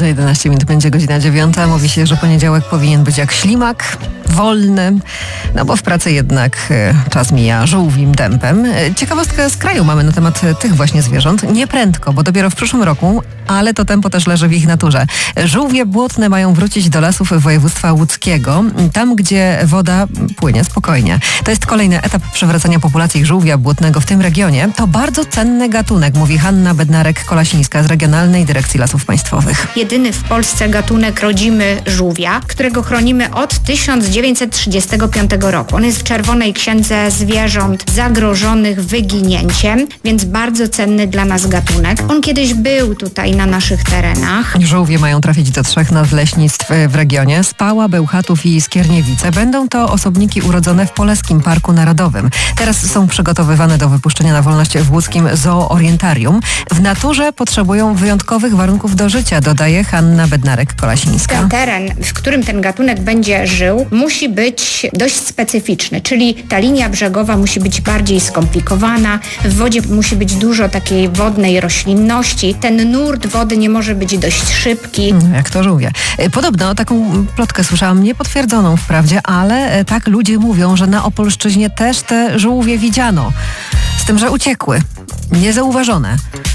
Za 11 minut będzie godzina 9. Mówi się, że poniedziałek powinien być jak ślimak, wolny, no bo w pracy jednak czas mija żółwim tempem. Ciekawostkę z kraju mamy na temat tych właśnie zwierząt. Nie prędko, bo dopiero w przyszłym roku, ale to tempo też leży w ich naturze. Żółwie błotne mają wrócić do lasów województwa łódzkiego, tam gdzie woda płynie spokojnie. To jest kolejny etap przywracania populacji żółwia błotnego w tym regionie. To bardzo cenny gatunek, mówi Hanna Bednarek-Kolasińska z Regionalnej Dyrekcji Lasów Państwowych. Jedyny w Polsce gatunek rodzimy żółwia, którego chronimy od 1935 roku. On jest w Czerwonej Księdze Zwierząt Zagrożonych Wyginięciem, więc bardzo cenny dla nas gatunek. On kiedyś był tutaj na naszych terenach. Żółwie mają trafić do 3 nadleśnictw w regionie: Spała, Bełchatów i Skierniewice. Będą to osobniki urodzone w Polskim Parku Narodowym. Teraz są przygotowywane do wypuszczenia na wolność w łódzkim Zoorientarium. W naturze potrzebują wyjątkowych warunków do życia, dodaje Hanna Bednarek-Kolasińska. Ten teren, w którym ten gatunek będzie żył, musi być dość specyficzny, czyli ta linia brzegowa musi być bardziej skomplikowana, w wodzie musi być dużo takiej wodnej roślinności, ten nurt wody nie może być dość szybki. Jak to żółwie. Podobno taką plotkę słyszałam, niepotwierdzoną wprawdzie, ale tak ludzie mówią, że na Opolszczyźnie też te żółwie widziano. Z tym, że uciekły. Niezauważone.